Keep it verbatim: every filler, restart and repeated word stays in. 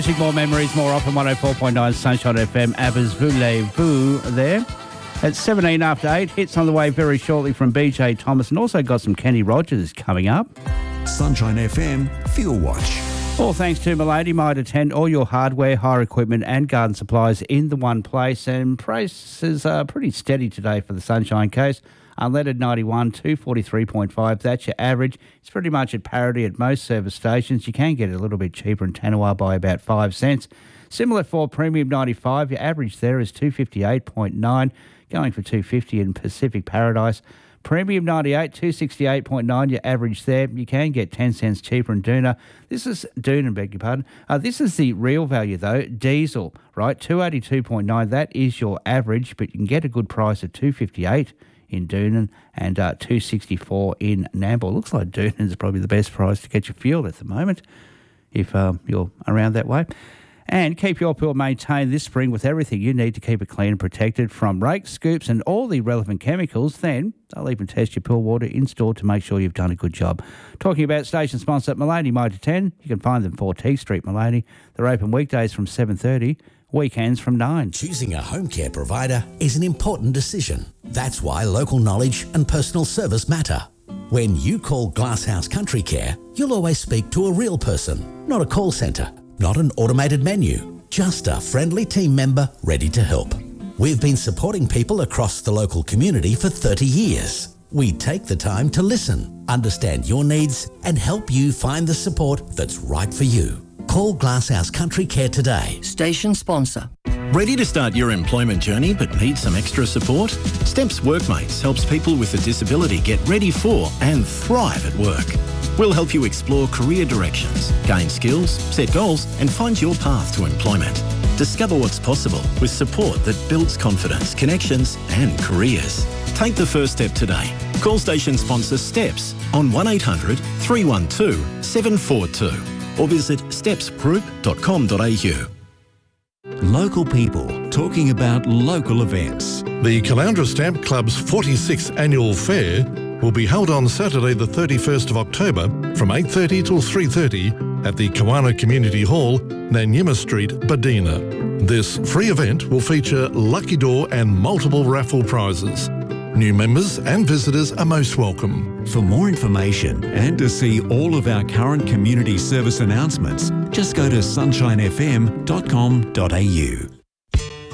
Music, more memories, more often. one oh four point nine Sunshine F M. Abbas Voulez-Vous there. At seventeen after eight. Hits on the way very shortly from B J Thomas, and also got some Kenny Rogers coming up. Sunshine F M Fuel Watch. All thanks to Milady Mitre ten. All your hardware, hire equipment and garden supplies in the one place. And prices are pretty steady today for the Sunshine Coast. Unleaded ninety-one, two forty-three point five. That's your average. It's pretty much at parity at most service stations. You can get it a little bit cheaper in Tanawa by about five cents. Similar for Premium ninety-five. Your average there is two fifty-eight point nine, going for two fifty in Pacific Paradise. Premium ninety-eight, two sixty-eight point nine, your average there. You can get ten cents cheaper in Doona. This is Doonan, beg your pardon. Uh, this is the real value, though. Diesel, right, two eighty-two point nine. That is your average, but you can get a good price at two fifty-eight in Doonan and uh, two sixty-four in Nambour. Looks like Doonan is probably the best price to get your fuel at the moment, if um, you're around that way. And keep your pool maintained this spring with everything you need to keep it clean and protected, from rakes, scoops and all the relevant chemicals. Then they'll even test your pool water in store to make sure you've done a good job. Talking about station sponsor Milady Mitre ten, you can find them four T Street, Milady. They're open weekdays from seven thirty, weekends from nine. Choosing a home care provider is an important decision. That's why local knowledge and personal service matter. When you call Glasshouse Country Care, you'll always speak to a real person, not a call centre. Not an automated menu, just a friendly team member ready to help. We've been supporting people across the local community for thirty years. We take the time to listen, understand your needs and help you find the support that's right for you. Call Glasshouse Country Care today. Station sponsor. Ready to start your employment journey but need some extra support? Steps Workmates helps people with a disability get ready for and thrive at work. We'll help you explore career directions, gain skills, set goals and find your path to employment. Discover what's possible with support that builds confidence, connections and careers. Take the first step today. Call station sponsor STEPS on one eight hundred, three one two, seven four two or visit steps group dot com dot a u. Local people talking about local events. The Caloundra Stamp Club's forty-sixth Annual Fair will be held on Saturday the thirty-first of October from eight thirty till three thirty at the Kawana Community Hall, Nanyima Street, Badina. This free event will feature lucky draw and multiple raffle prizes. New members and visitors are most welcome. For more information and to see all of our current community service announcements, just go to sunshine f m dot com dot a u.